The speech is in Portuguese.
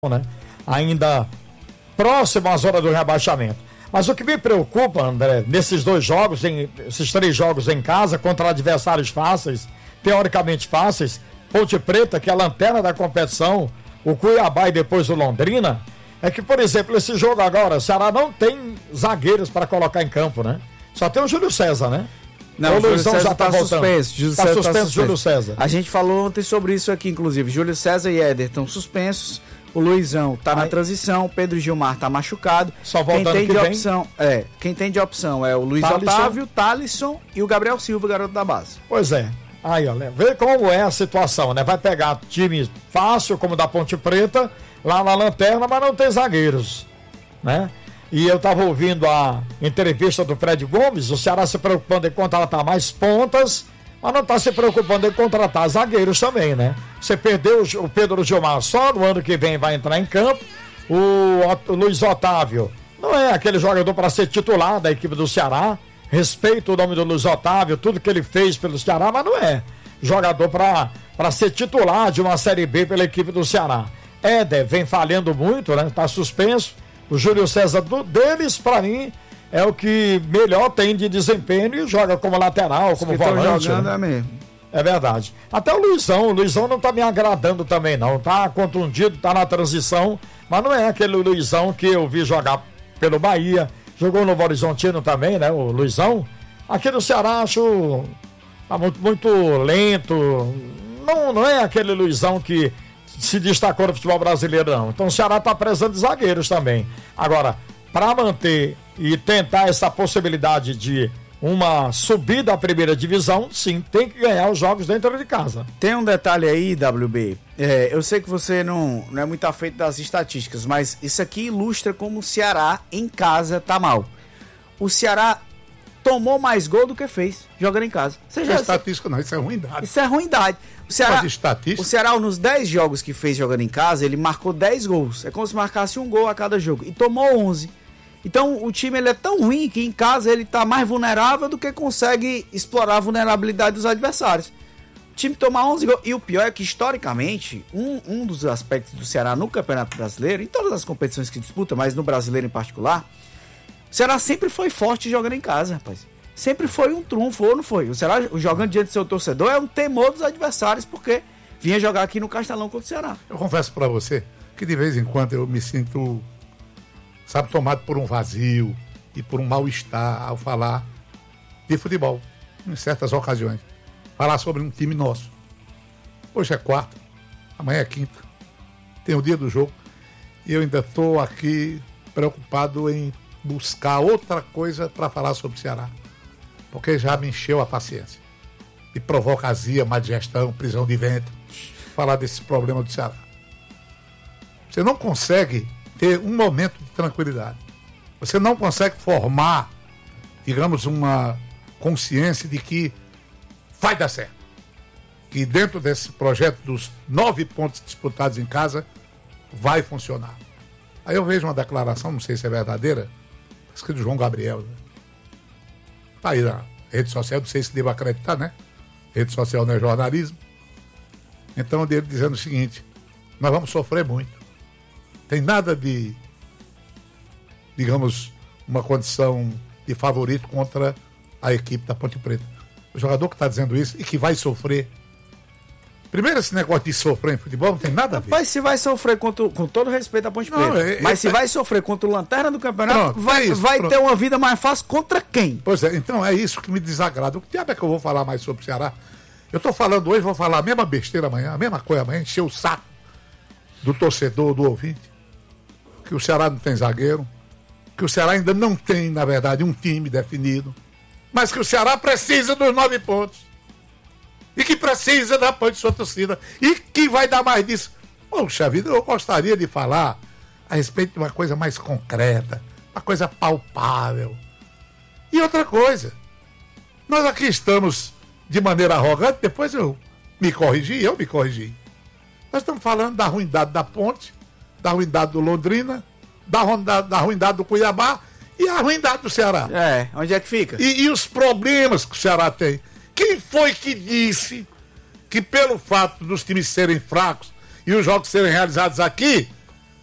né? Ainda próximo à zona do rebaixamento. Mas o que me preocupa, André, nesses esses 3 jogos em casa, contra adversários fáceis, teoricamente fáceis, Ponte Preta, que é a lanterna da competição, o Cuiabá e depois o Londrina, é que, por exemplo, esse jogo agora, o Ceará não tem zagueiros para colocar em campo, né? Só tem o Júlio César, né? Não, o Luizão já está suspenso. Está suspenso Júlio César. A gente falou ontem sobre isso aqui, inclusive. Júlio César e Éder estão suspensos. O Luizão tá na transição, o Pedro Gilmar tá machucado. Só voltando quem tem de opção é o Luiz Otávio, Thalisson e o Gabriel Silva, garoto da base. Pois é. Aí, olha, vê como é a situação, né? Vai pegar time fácil, como o da Ponte Preta, lá na lanterna, mas não tem zagueiros, né? E eu tava ouvindo a entrevista do Fred Gomes, o Ceará se preocupando em contratar mais pontas, mas não está se preocupando em contratar zagueiros também, né? Você perdeu o Pedro Gilmar, só no ano que vem vai entrar em campo. O Luiz Otávio não é aquele jogador para ser titular da equipe do Ceará. Respeito o nome do Luiz Otávio, tudo que ele fez pelo Ceará, mas não é jogador para ser titular de uma Série B pela equipe do Ceará. Éder vem falhando muito, né? Está suspenso. O Júlio César deles, para mim, é o que melhor tem de desempenho e joga como lateral, como volante. Jogando, né? É mesmo. É verdade. Até o Luizão não tá me agradando também não, tá contundido, tá na transição, mas não é aquele Luizão que eu vi jogar pelo Bahia, jogou no Horizontino também, né, o Luizão. Aqui no Ceará acho tá muito lento, não é aquele Luizão que se destacou no futebol brasileiro não. Então o Ceará tá precisando de zagueiros também. Agora, para manter e tentar essa possibilidade de uma subida à primeira divisão, sim, tem que ganhar os jogos dentro de casa. Tem um detalhe aí, WB, eu sei que você não é muito afeito das estatísticas, mas isso aqui ilustra como o Ceará em casa tá mal. O Ceará tomou mais gol do que fez, jogando em casa. Isso é estatística não, isso é ruindade. Isso é ruindade. O Ceará, nos 10 jogos que fez jogando em casa, ele marcou 10 gols. É como se marcasse um gol a cada jogo. E tomou 11. Então o time ele é tão ruim que em casa ele está mais vulnerável do que consegue explorar a vulnerabilidade dos adversários. O time toma 11 gols. E o pior é que historicamente, um dos aspectos do Ceará no Campeonato Brasileiro, em todas as competições que disputa, mas no Brasileiro em particular, o Ceará sempre foi forte jogando em casa, rapaz. Sempre foi um trunfo, ou não foi? O Ceará jogando diante do seu torcedor é um temor dos adversários, porque vinha jogar aqui no Castelão contra o Ceará. Eu confesso para você que de vez em quando eu me sinto, tomado por um vazio e por um mal-estar ao falar de futebol, em certas ocasiões. Falar sobre um time nosso. Hoje é quarta, amanhã é quinta, tem o dia do jogo, e eu ainda estou aqui preocupado em buscar outra coisa para falar sobre o Ceará, porque já me encheu a paciência. E provoca azia, má digestão, prisão de ventre, falar desse problema do Ceará. Você não consegue ter um momento de tranquilidade. Você não consegue formar, digamos, uma consciência de que vai dar certo. Que dentro desse projeto dos 9 pontos disputados em casa, vai funcionar. Aí eu vejo uma declaração, não sei se é verdadeira, escrito do João Gabriel. Né? Tá aí na rede social, não sei se devo acreditar, né? Rede social não é jornalismo. Então ele dizendo o seguinte: nós vamos sofrer muito. Tem nada de, digamos, uma condição de favorito contra a equipe da Ponte Preta. O jogador que está dizendo isso e que vai sofrer. Primeiro, esse negócio de sofrer em futebol não tem nada a ver. Mas se vai sofrer com todo respeito à Ponte Preta, mas se vai sofrer contra o lanterna do campeonato, vai ter uma vida mais fácil contra quem? Pois é, então é isso que me desagrada. O que diabo é que eu vou falar mais sobre o Ceará? Eu estou falando hoje, vou falar a mesma besteira amanhã, a mesma coisa amanhã, encher o saco do torcedor, do ouvinte, que o Ceará não tem zagueiro, que o Ceará ainda não tem, na verdade, um time definido, mas que o Ceará precisa dos 9 pontos. E que precisa da apoio de sua torcida. E que vai dar mais disso. Poxa vida, eu gostaria de falar a respeito de uma coisa mais concreta, uma coisa palpável. E outra coisa, nós aqui estamos de maneira arrogante, depois eu me corrigi. Nós estamos falando da ruindade da Ponte, da ruindade do Londrina, da ruindade do Cuiabá e a ruindade do Ceará. Onde é que fica? E os problemas que o Ceará tem. Quem foi que disse que pelo fato dos times serem fracos e os jogos serem realizados aqui,